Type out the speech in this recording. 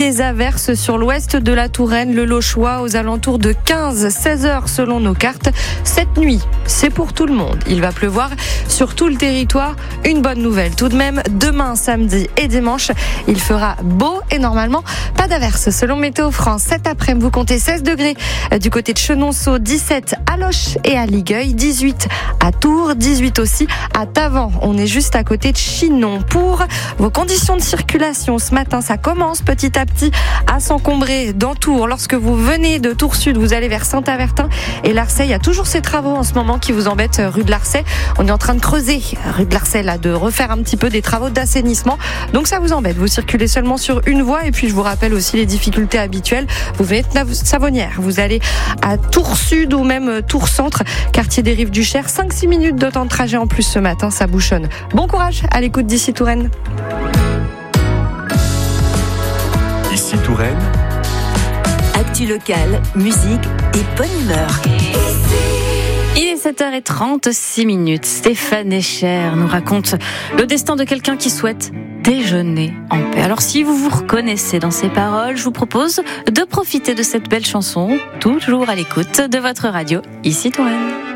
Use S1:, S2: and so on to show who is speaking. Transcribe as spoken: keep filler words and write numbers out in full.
S1: des averses sur l'ouest de la Touraine, le Lochois, aux alentours de quinze à seize heures selon nos cartes. Cette nuit, c'est pour tout le monde. Il va pleuvoir sur tout le territoire. Une bonne nouvelle tout de même, demain, samedi et dimanche, il fera beau et normalement pas d'averses. Selon Météo France, cet après-midi, vous comptez seize degrés du côté de Chenonceau, dix-sept à Loches et à Ligueuil, dix-huit à Tours, dix-huit aussi à Tavan. On est juste à côté de Chinon. Pour vos conditions de circulation ce matin, ça commence petit à petit à s'encombrer dans Tours. Lorsque vous venez de Tours Sud, vous allez vers Saint-Avertin et Larçay. Il y a toujours ces travaux en ce moment qui vous embêtent rue de Larçay. On est en train de creuser rue de Larçay, là, de refaire un petit peu des travaux d'assainissement. Donc ça vous embête. Vous circulez seulement sur une voie. Et puis je vous rappelle aussi les difficultés habituelles. Vous venez de Savonnières, vous allez à Tours Sud ou même Tours Centre, quartier des Rives du Cher. cinq à six minutes de temps de trajet en plus ce matin, ça bouchonne. Bon courage à l'écoute d'ici Touraine.
S2: Ici Touraine.
S3: Actu locale, musique et bonne humeur.
S4: Il est sept heures trente-six minutes. Stéphane Escher nous raconte le destin de quelqu'un qui souhaite déjeuner en paix. Alors si vous vous reconnaissez dans ces paroles, je vous propose de profiter de cette belle chanson, toujours à l'écoute de votre radio, ici Touraine.